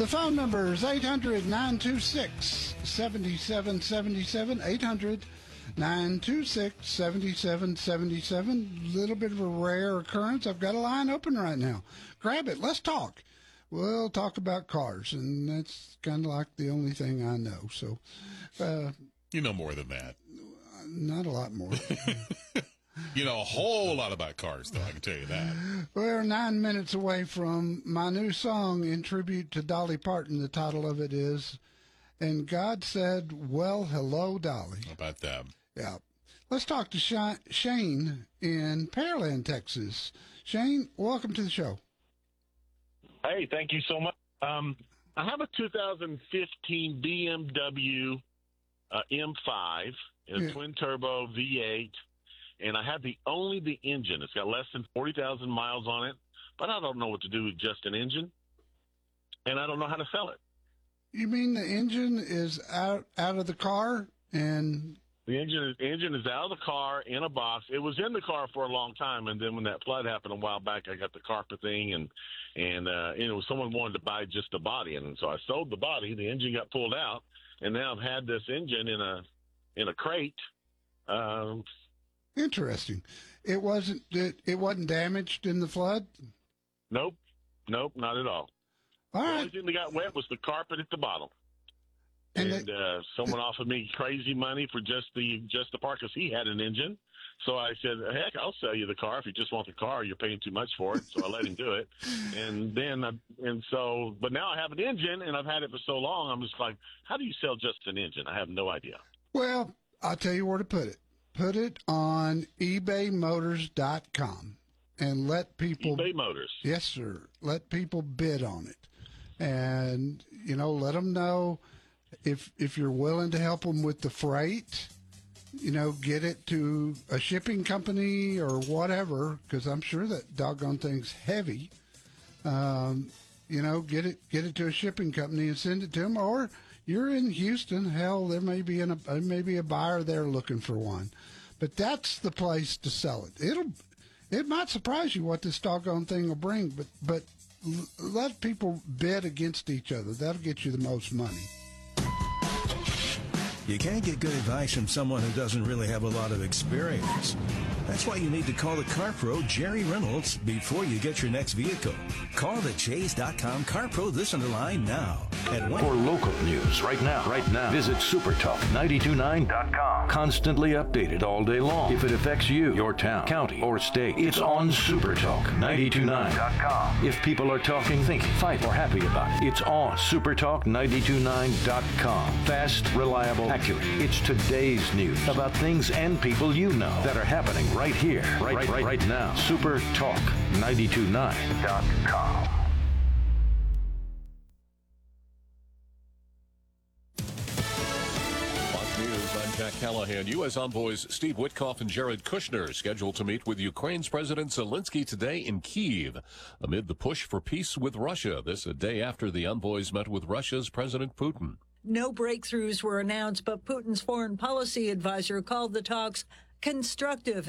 The phone number is 800-926-7777, 800-926-7777. Little bit of a rare occurrence. I've got a line open right now. Grab it. Let's talk. We'll talk about cars, and that's kind of like the only thing I know. So, you know more than that. Not a lot more. You know a whole lot about cars, though, I can tell you that. We're 9 minutes away from my new song in tribute to Dolly Parton. The title of it is, And God Said, Well, Hello, Dolly. How about that? Yeah. Let's talk to Shane in Pearland, Texas. Shane, welcome to the show. Hey, thank you so much. I have a 2015 BMW M5, a twin-turbo V8, and I have only the engine. It's got less than 40,000 miles on it, but I don't know what to do with just an engine, and I don't know how to sell it. You mean the engine is out of the car and... The engine is out of the car in a box. It was in the car for a long time, and then when that flood happened a while back, I got the carpet thing, and someone wanted to buy just the body, and so I sold the body. The engine got pulled out, and now I've had this engine in a crate. Interesting. It wasn't damaged in the flood? Nope, not at all. All right. The only thing that got wet was the carpet at the bottom. And someone offered me crazy money for just the part because he had an engine. So I said, heck, I'll sell you the car. If you just want the car, you're paying too much for it. So I let him do it. But now I have an engine, and I've had it for so long, I'm just like, how do you sell just an engine? I have no idea. Well, I'll tell you where to put it. Put it on ebaymotors.com and let people... eBay Motors. Yes, sir. Let people bid on it. And, let them know... If you're willing to help them with the freight, get it to a shipping company or whatever, because I'm sure that doggone thing's heavy. Get it to a shipping company and send it to them. Or you're in Houston, hell, there may be a buyer there looking for one. But that's the place to sell it. It might surprise you what this doggone thing will bring, but let people bid against each other. That'll get you the most money. You can't get good advice from someone who doesn't really have a lot of experience. That's why you need to call the car pro, Jerry Reynolds, before you get your next vehicle. Call the Chase.com Car Pro listener line now. For local news right now, visit supertalk929.com. Constantly updated all day long. If it affects you, your town, county, or state, it's on supertalk929.com. If people are talking, thinking, fight, or happy about it, it's on supertalk929.com. Fast, reliable, accurate. It's today's news about things and people you know that are happening right here, right now. supertalk929.com. I'm Jack Callahan. U.S. envoys Steve Witkoff and Jared Kushner scheduled to meet with Ukraine's President Zelensky today in Kyiv amid the push for peace with Russia. This a day after the envoys met with Russia's President Putin. No breakthroughs were announced, but Putin's foreign policy advisor called the talks constructive.